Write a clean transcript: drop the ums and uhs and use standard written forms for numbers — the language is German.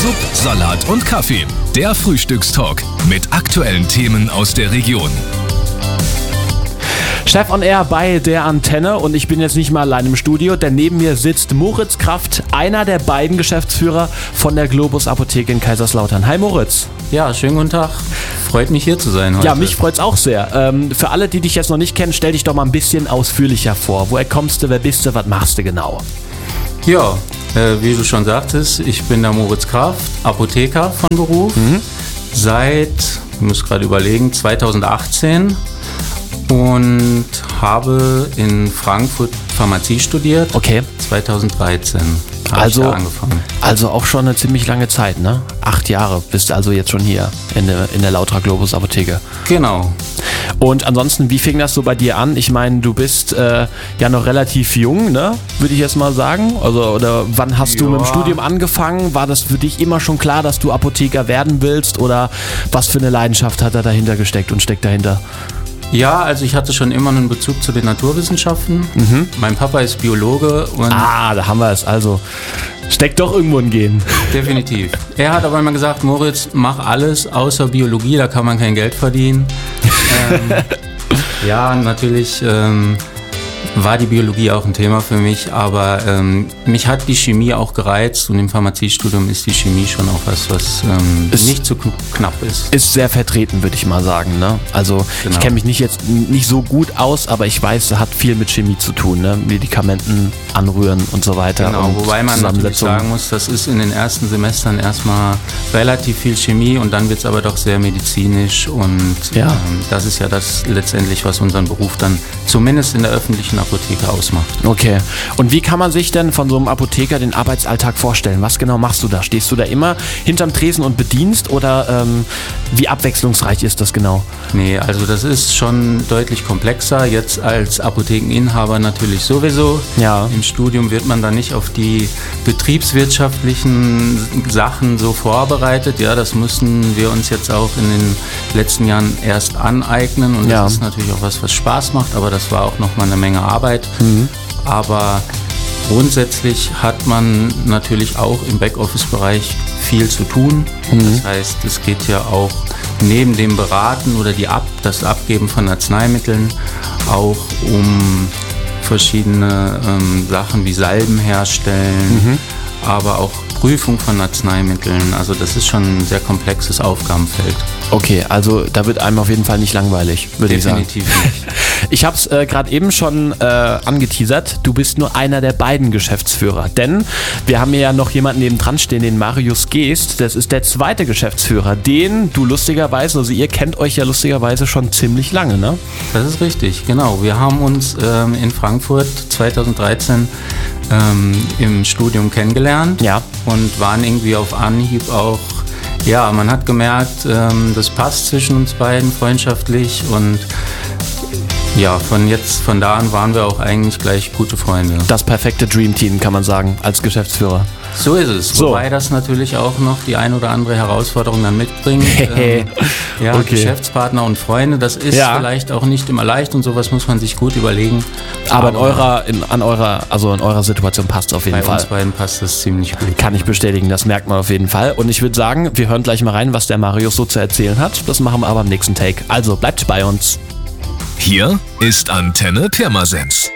Sub, Salat und Kaffee. Der Frühstückstalk mit aktuellen Themen aus der Region. Chef on Air bei der Antenne und ich bin jetzt nicht mal allein im Studio, denn neben mir sitzt Moritz Kraft, einer der beiden Geschäftsführer von der Globus Apotheke in Kaiserslautern. Hi Moritz. Ja, schönen guten Tag. Freut mich hier zu sein heute. Ja, mich freut's auch sehr. Für alle, die dich jetzt noch nicht kennen, stell dich doch mal ein bisschen ausführlicher vor. Woher kommst du, wer bist du, was machst du genau? Ja, wie du schon sagtest, ich bin der Moritz Kraft, Apotheker von Beruf. Seit, ich muss gerade überlegen, 2018 und habe in Frankfurt Pharmazie studiert. Okay. 2013 habe ich da angefangen. Also auch schon eine ziemlich lange Zeit, ne? 8 Jahre bist du also jetzt schon hier in der Lautra Globus Apotheke. Genau. Und ansonsten, wie fing das so bei dir an? Ich meine, du bist ja noch relativ jung, ne? Würde ich jetzt mal sagen. Also, oder wann hast du mit dem Studium angefangen? War das für dich immer schon klar, dass du Apotheker werden willst? Oder was für eine Leidenschaft hat da dahinter gesteckt und steckt dahinter? Ja, also ich hatte schon immer einen Bezug zu den Naturwissenschaften. Mein Papa ist Biologe und... da haben wir es. Also steckt doch irgendwo ein Gen. Definitiv. Er hat aber immer gesagt, Moritz, mach alles außer Biologie, da kann man kein Geld verdienen. Ja, natürlich war die Biologie auch ein Thema für mich, aber mich hat die Chemie auch gereizt und im Pharmaziestudium ist die Chemie schon auch was nicht zu knapp ist. Ist sehr vertreten, würde ich mal sagen, ne? Also Ich kenne mich nicht so gut aus, aber ich weiß, es hat viel mit Chemie zu tun, ne? Medikamenten anrühren und so weiter. Genau, wobei man natürlich sagen muss, das ist in den ersten Semestern erstmal relativ viel Chemie und dann wird es aber doch sehr medizinisch und das ist ja das letztendlich, was unseren Beruf dann zumindest in der öffentlichen Apotheke ausmacht. Okay. Und wie kann man sich denn von so einem Apotheker den Arbeitsalltag vorstellen? Was genau machst du da? Stehst du da immer hinterm Tresen und bedienst oder wie abwechslungsreich ist das genau? Nee, also das ist schon deutlich komplexer. Jetzt als Apothekeninhaber natürlich sowieso. Ja. Im Studium wird man dann nicht auf die betriebswirtschaftlichen Sachen so vorbereitet. Ja, das mussten wir uns jetzt auch in den letzten Jahren erst aneignen und das ist natürlich auch was Spaß macht, aber das war auch nochmal eine Menge Arbeit. Aber grundsätzlich hat man natürlich auch im Backoffice-Bereich viel zu tun. Das heißt, es geht ja auch neben dem Beraten oder das Abgeben von Arzneimitteln auch um verschiedene Sachen wie Salben herstellen, aber auch Prüfung von Arzneimitteln. Also das ist schon ein sehr komplexes Aufgabenfeld. Okay, also da wird einem auf jeden Fall nicht langweilig, würde ich sagen. Definitiv nicht. Ich habe es gerade eben schon angeteasert, du bist nur einer der beiden Geschäftsführer, denn wir haben ja noch jemanden nebendran stehen, den Marius Geest, das ist der zweite Geschäftsführer, den du lustigerweise, also ihr kennt euch ja lustigerweise schon ziemlich lange, ne? Das ist richtig, genau. Wir haben uns in Frankfurt 2013 im Studium kennengelernt und waren irgendwie auf Anhieb auch, ja, man hat gemerkt, das passt zwischen uns beiden freundschaftlich und ja, von da an waren wir auch eigentlich gleich gute Freunde. Das perfekte Dream Team, kann man sagen, als Geschäftsführer. So ist es, wobei das natürlich auch noch die ein oder andere Herausforderung dann mitbringt. Geschäftspartner und Freunde, das ist vielleicht auch nicht immer leicht und sowas muss man sich gut überlegen. Aber in eurer Situation passt es auf jeden Fall. Bei uns beiden passt das ziemlich gut. Kann ich bestätigen, das merkt man auf jeden Fall. Und ich würde sagen, wir hören gleich mal rein, was der Marius so zu erzählen hat. Das machen wir aber im nächsten Take. Also bleibt bei uns. Hier ist Antenne Pirmasens.